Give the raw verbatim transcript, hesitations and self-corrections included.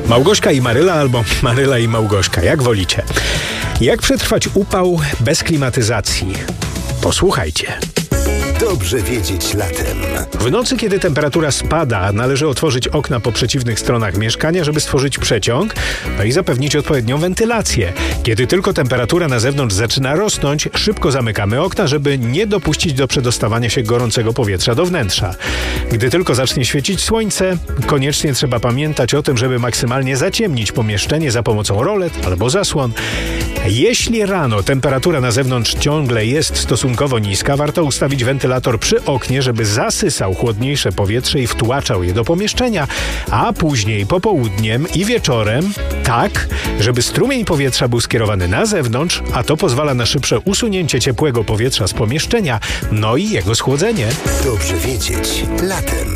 Małgorzka i Maryla albo Maryla i Małgorzka, jak wolicie. Jak przetrwać upał bez klimatyzacji? Posłuchajcie. Dobrze wiedzieć latem. W nocy, kiedy temperatura spada, należy otworzyć okna po przeciwnych stronach mieszkania, żeby stworzyć przeciąg, no i zapewnić odpowiednią wentylację. Kiedy tylko temperatura na zewnątrz zaczyna rosnąć, szybko zamykamy okna, żeby nie dopuścić do przedostawania się gorącego powietrza do wnętrza. Gdy tylko zacznie świecić słońce, koniecznie trzeba pamiętać o tym, żeby maksymalnie zaciemnić pomieszczenie za pomocą rolet albo zasłon. Jeśli rano temperatura na zewnątrz ciągle jest stosunkowo niska, warto ustawić wentylator przy oknie, żeby zasysał chłodniejsze powietrze i wtłaczał je do pomieszczenia, a później popołudniem i wieczorem tak, żeby strumień powietrza był skierowany na zewnątrz, a to pozwala na szybsze usunięcie ciepłego powietrza z pomieszczenia, no i jego schłodzenie. Dobrze wiedzieć latem.